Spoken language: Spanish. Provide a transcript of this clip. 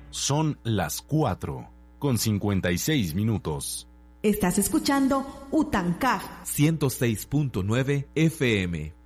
Son las 4:56. Estás escuchando Utancaj 106.9 FM.